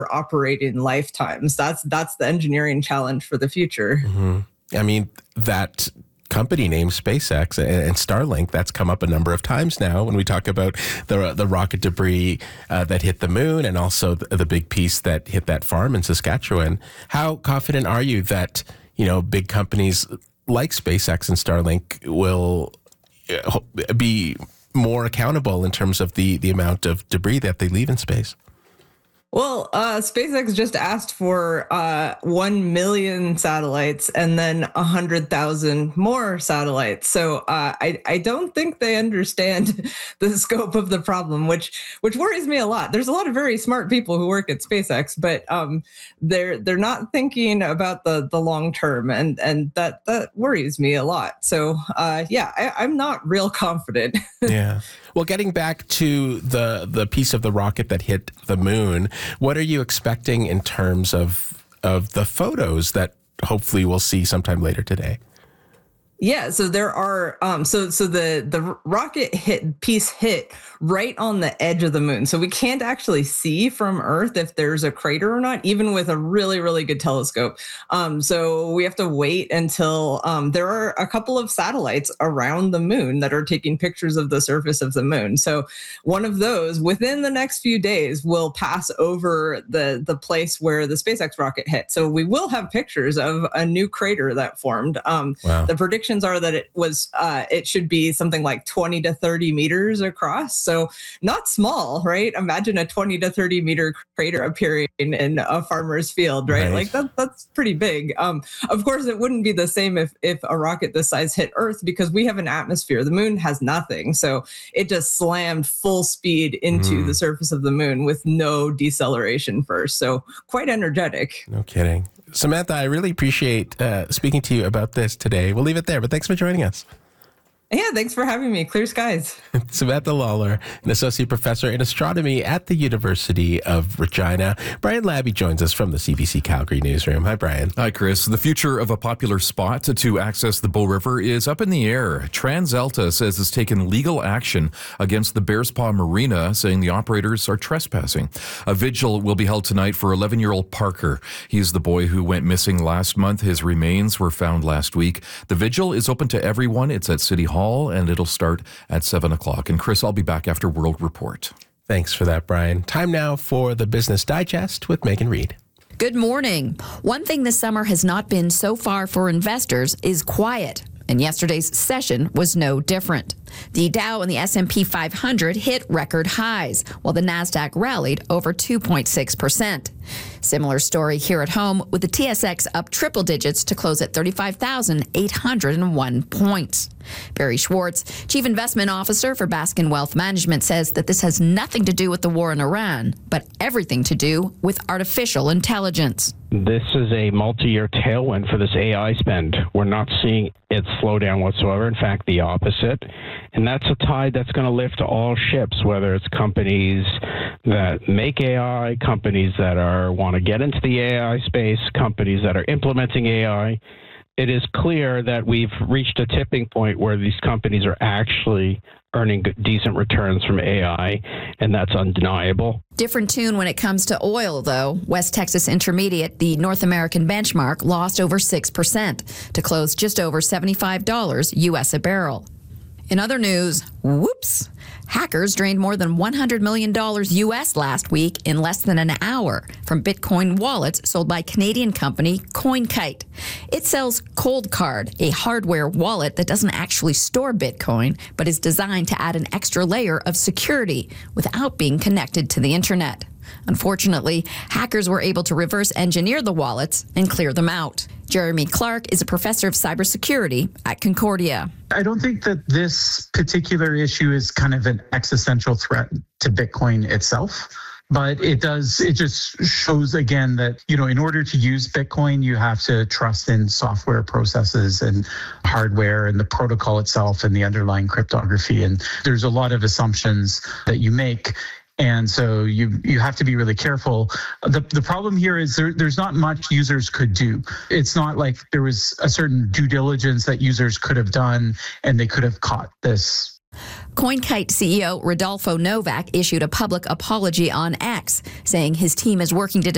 operating lifetimes. That's the engineering challenge for the future. Mm-hmm. I mean, that company name SpaceX and Starlink, that's come up a number of times now when we talk about the rocket debris that hit the moon, and also the big piece that hit that farm in Saskatchewan. How confident are you that, big companies like SpaceX and Starlink will be more accountable in terms of the amount of debris that they leave in space? Well, SpaceX just asked for 1 million satellites and then 100,000 more satellites. So I don't think they understand the scope of the problem, which worries me a lot. There's a lot of very smart people who work at SpaceX, but they're not thinking about the long term, and that worries me a lot. So I'm not real confident. Yeah. Well, getting back to the piece of the rocket that hit the moon, what are you expecting in terms of the photos that hopefully we'll see sometime later today? Yeah, so there are so the rocket hit right on the edge of the moon. So we can't actually see from Earth if there's a crater or not, even with a really, really good telescope. So we have to wait until there are a couple of satellites around the moon that are taking pictures of the surface of the moon. So one of those within the next few days will pass over the place where the SpaceX rocket hit. So we will have pictures of a new crater that formed. Wow. The predictions are that it should be something like 20 to 30 meters across. So not small, right? Imagine a 20 to 30 meter crater appearing in a farmer's field, right? Like that's pretty big. Of course, it wouldn't be the same if a rocket this size hit Earth, because we have an atmosphere. The moon has nothing. So it just slammed full speed into the surface of the moon with no deceleration first. So quite energetic. No kidding. Samantha, I really appreciate speaking to you about this today. We'll leave it there, but thanks for joining us. Yeah, thanks for having me. Clear skies. Samantha Lawler, an associate professor in astronomy at the University of Regina. Brian Labby joins us from the CBC Calgary newsroom. Hi, Brian. Hi, Chris. The future of a popular spot to access the Bow River is up in the air. TransAlta says it's taken legal action against the Bearspaw Marina, saying the operators are trespassing. A vigil will be held tonight for 11-year-old Parker. He's the boy who went missing last month. His remains were found last week. The vigil is open to everyone. It's at City Hall, and it'll start at 7 o'clock. And Chris, I'll be back after World Report. Thanks for that, Brian. Time now for the Business Digest with Megan Reid. Good morning. One thing this summer has not been so far for investors is quiet. And yesterday's session was no different. The Dow and the S&P 500 hit record highs, while the NASDAQ rallied over 2.6%. Similar story here at home, with the TSX up triple digits to close at 35,801 points. Barry Schwartz, Chief Investment Officer for Baskin Wealth Management, says that this has nothing to do with the war in Iran, but everything to do with artificial intelligence. This is a multi-year tailwind for this AI spend. We're not seeing it slow down whatsoever. In fact, the opposite. And that's a tide that's going to lift all ships, whether it's companies that make AI, companies that want to get into the AI space, companies that are implementing AI. It is clear that we've reached a tipping point where these companies are actually earning decent returns from AI, and that's undeniable. Different tune when it comes to oil, though. West Texas Intermediate, the North American benchmark, lost over 6% to close just over $75 U.S. a barrel. In other news, whoops, hackers drained more than $100 million U.S. last week in less than an hour from Bitcoin wallets sold by Canadian company CoinKite. It sells ColdCard, a hardware wallet that doesn't actually store Bitcoin, but is designed to add an extra layer of security without being connected to the internet. Unfortunately, hackers were able to reverse engineer the wallets and clear them out. Jeremy Clark is a professor of cybersecurity at Concordia. I don't think that this particular issue is kind of an existential threat to Bitcoin itself. But it just shows again that, in order to use Bitcoin, you have to trust in software processes and hardware and the protocol itself and the underlying cryptography. And there's a lot of assumptions that you make. And so you have to be really careful. The problem here is there's not much users could do. It's not like there was a certain due diligence that users could have done and they could have caught this. CoinKite CEO Rodolfo Novak issued a public apology on X, saying his team is working to